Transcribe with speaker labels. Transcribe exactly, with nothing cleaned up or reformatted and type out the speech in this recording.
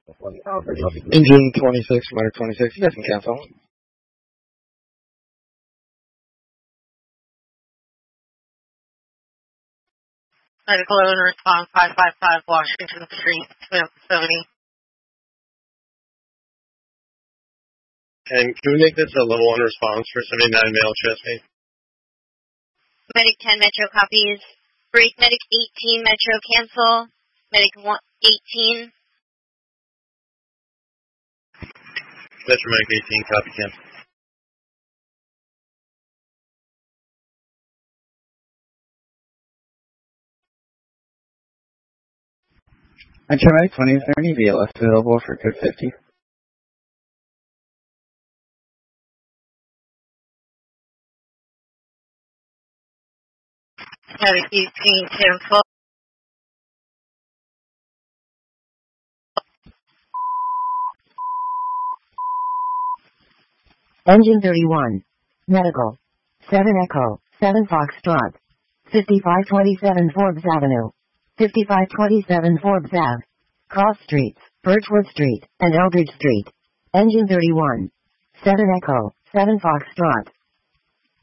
Speaker 1: Engine twenty-six, motor twenty-six, you guys can cancel.
Speaker 2: Medical owner response five five five Washington Street, Smith seventy.
Speaker 3: And can we make this a level one response for seventy-nine male chest pain?
Speaker 4: Medic ten Metro copies. Break Medic eighteen Metro cancel. Medic one, eighteen.
Speaker 3: Metro Medic eighteen copy cancel.
Speaker 1: Metro Medic twenty thirty, V L S available for code fifty.
Speaker 2: Medic eighteen cancel.
Speaker 5: Engine thirty-one. Medical. seven Echo, seven Foxtrot. fifty-five twenty-seven Forbes Avenue. fifty-five twenty-seven Forbes Ave. Cross Streets, Birchwood Street, and Eldridge Street. Engine thirty-one. seven Echo, seven Foxtrot.